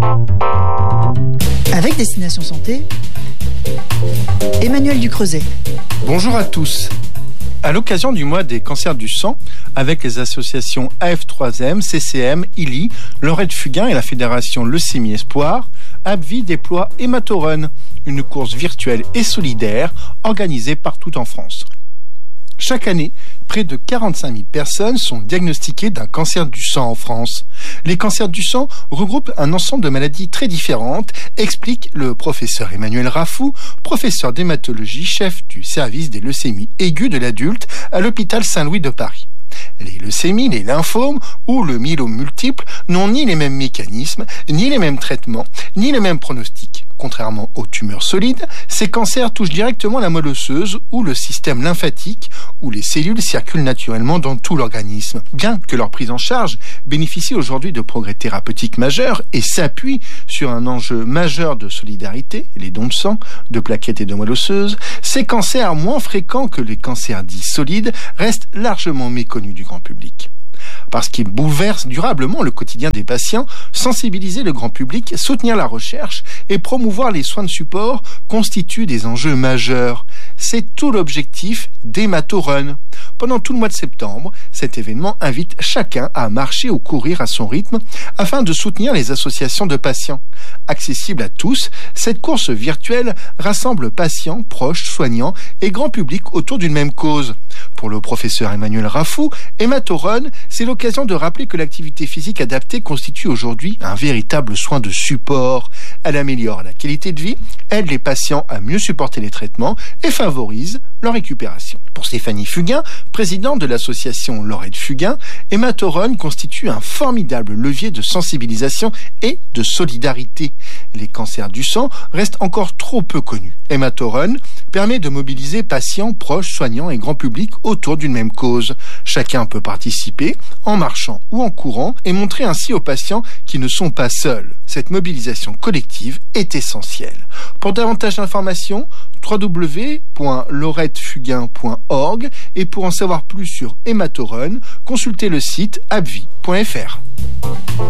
Avec Destination Santé, Emmanuel Ducreuset. Bonjour à tous. À l'occasion du mois des cancers du sang, avec les associations AF3M, CCM, ILI, Laurette Fugain et la fédération Leucémie Espoir, AbbVie déploie Hématorun, une course virtuelle et solidaire organisée partout en France. Chaque année, près de 45 000 personnes sont diagnostiquées d'un cancer du sang en France. Les cancers du sang regroupent un ensemble de maladies très différentes, explique le professeur Emmanuel Raffou, professeur d'hématologie, chef du service des leucémies aiguës de l'adulte à l'hôpital Saint-Louis de Paris. Les leucémies, les lymphomes ou le myélome multiple n'ont ni les mêmes mécanismes, ni les mêmes traitements, ni les mêmes pronostics. Contrairement aux tumeurs solides, ces cancers touchent directement la moelle osseuse ou le système lymphatique, où les cellules circulent naturellement dans tout l'organisme. Bien que leur prise en charge bénéficie aujourd'hui de progrès thérapeutiques majeurs et s'appuie sur un enjeu majeur de solidarité, les dons de sang, de plaquettes et de moelle osseuse, ces cancers moins fréquents que les cancers dits solides restent largement méconnus du grand public. Parce qu'ils bouleversent durablement le quotidien des patients, sensibiliser le grand public, soutenir la recherche et promouvoir les soins de support constituent des enjeux majeurs. C'est tout l'objectif d'Hématorun. Pendant tout le mois de septembre, cet événement invite chacun à marcher ou courir à son rythme afin de soutenir les associations de patients. Accessible à tous, cette course virtuelle rassemble patients, proches, soignants et grand public autour d'une même cause. Pour le professeur Emmanuel Raffou, Hématorun, c'est l'occasion de rappeler que l'activité physique adaptée constitue aujourd'hui un véritable soin de support. Elle améliore la qualité de vie, aide les patients à mieux supporter les traitements et favorise leur récupération. Pour Stéphanie Fugain, présidente de l'association Laurette Fugain, Hématorun constitue un formidable levier de sensibilisation et de solidarité. Les cancers du sang restent encore trop peu connus. Hématorun permet de mobiliser patients, proches, soignants et grand public autour d'une même cause. Chacun peut participer en marchant ou en courant et montrer ainsi aux patients qu'ils ne sont pas seuls. Cette mobilisation collective est essentielle. Pour davantage d'informations, www.laurettefugain.org et pour en savoir plus sur Hématorun, consultez le site abbvie.fr.